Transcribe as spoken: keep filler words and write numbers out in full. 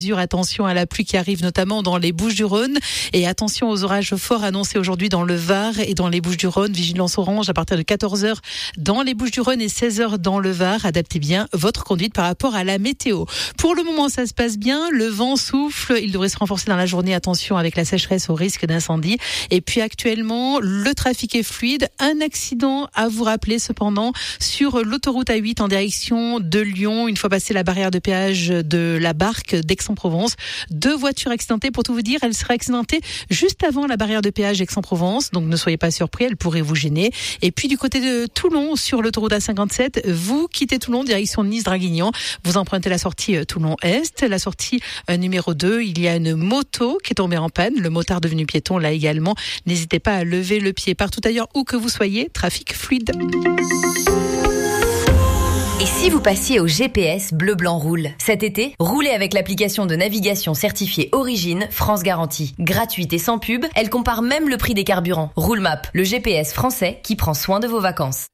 Attention à la pluie qui arrive notamment dans les Bouches-du-Rhône et attention aux orages forts annoncés aujourd'hui dans le Var et dans les Bouches-du-Rhône. Vigilance orange à partir de quatorze heures dans les Bouches-du-Rhône et seize heures dans le Var. Adaptez bien votre conduite par rapport à la météo. Pour le moment, ça se passe bien. Le vent souffle. Il devrait se renforcer dans la journée. Attention avec la sécheresse au risque d'incendie. Et puis actuellement, le trafic est fluide. Un accident à vous rappeler cependant sur l'autoroute A huit en direction de Lyon. Une fois passé la barrière de péage de la Barque d'Aix-en-Provence. Deux voitures accidentées, pour tout vous dire, elles seraient accidentées juste avant la barrière de péage Aix-en-Provence, donc ne soyez pas surpris, elles pourraient vous gêner. Et puis du côté de Toulon, sur l'autoroute A cinquante-sept, vous quittez Toulon, direction Nice-Draguignan, vous empruntez la sortie Toulon-Est, la sortie numéro deux, il y a une moto qui est tombée en panne, le motard devenu piéton là également, n'hésitez pas à lever le pied. Partout ailleurs où que vous soyez, trafic fluide. Et si vous passiez au G P S Bleu Blanc Roule? Cet été, roulez avec l'application de navigation certifiée Origine France Garantie. Gratuite et sans pub, elle compare même le prix des carburants. Roule Map, le G P S français qui prend soin de vos vacances.